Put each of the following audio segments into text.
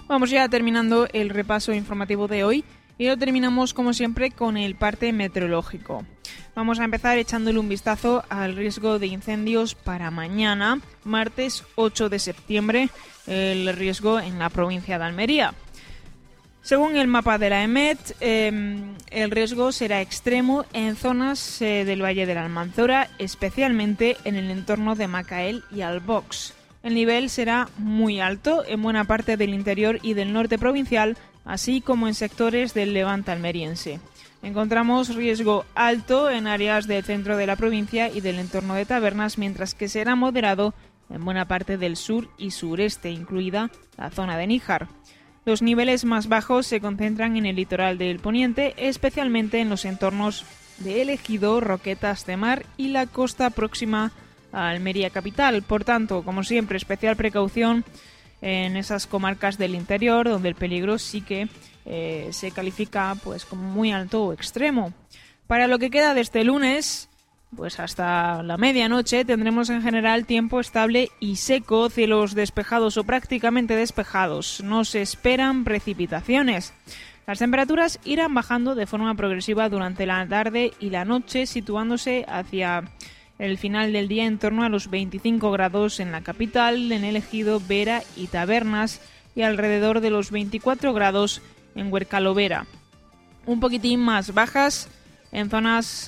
Vamos ya terminando el repaso informativo de hoy y lo terminamos como siempre con el parte meteorológico. Vamos a empezar echándole un vistazo al riesgo de incendios para mañana, martes 8 de septiembre, el riesgo en la provincia de Almería. Según el mapa de la EMET, el riesgo será extremo en zonas del Valle de la Almanzora, especialmente en el entorno de Macael y Albox. El nivel será muy alto en buena parte del interior y del norte provincial, así como en sectores del levante almeriense. Encontramos riesgo alto en áreas del centro de la provincia y del entorno de Tabernas, mientras que será moderado en buena parte del sur y sureste, incluida la zona de Níjar. Los niveles más bajos se concentran en el litoral del poniente, especialmente en los entornos de El Ejido, Roquetas de Mar y la costa próxima a Almería capital. Por tanto, como siempre, especial precaución en esas comarcas del interior, donde el peligro sí que se califica pues como muy alto o extremo. Para lo que queda de este lunes, pues hasta la medianoche tendremos en general tiempo estable y seco, cielos despejados o prácticamente despejados. No se esperan precipitaciones. Las temperaturas irán bajando de forma progresiva durante la tarde y la noche, situándose hacia el final del día en torno a los 25 grados en la capital, en El Ejido, Vera y Tabernas, y alrededor de los 24 grados en Huercalovera. Un poquitín más bajas en zonas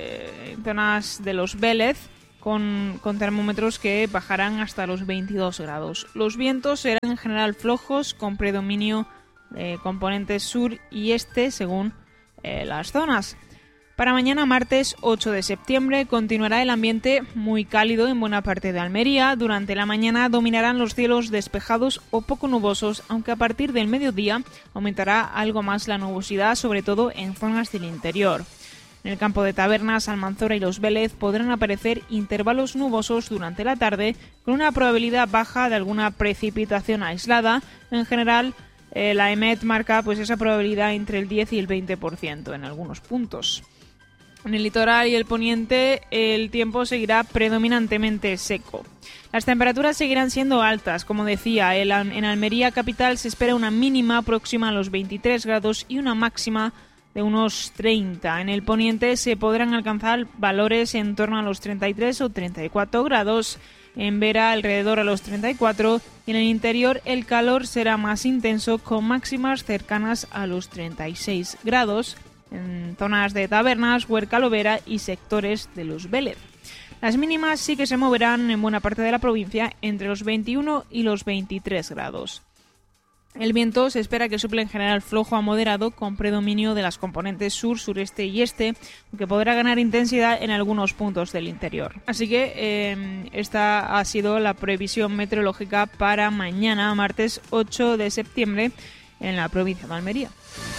de los Vélez, con termómetros que bajarán hasta los 22 grados. Los vientos serán en general flojos, con predominio de componentes sur y este según las zonas. Para mañana, martes 8 de septiembre, continuará el ambiente muy cálido en buena parte de Almería. Durante la mañana dominarán los cielos despejados o poco nubosos, aunque a partir del mediodía aumentará algo más la nubosidad, sobre todo en zonas del interior. En el campo de Tabernas, Almanzora y Los Vélez podrán aparecer intervalos nubosos durante la tarde, con una probabilidad baja de alguna precipitación aislada. En general, la EMET marca pues esa probabilidad entre el 10 y el 20% en algunos puntos. En el litoral y el poniente el tiempo seguirá predominantemente seco. Las temperaturas seguirán siendo altas, como decía, en Almería capital se espera una mínima próxima a los 23 grados y una máxima de unos 30. En el poniente se podrán alcanzar valores en torno a los 33 o 34 grados, en Vera alrededor a los 34 y en el interior el calor será más intenso con máximas cercanas a los 36 grados. En zonas de Tabernas, Huercalovera y sectores de Los Vélez. Las mínimas sí que se moverán en buena parte de la provincia entre los 21 y los 23 grados. El viento se espera que sople en general flojo a moderado con predominio de las componentes sur, sureste y este, aunque podrá ganar intensidad en algunos puntos del interior. Así que esta ha sido la previsión meteorológica para mañana, martes 8 de septiembre, en la provincia de Almería.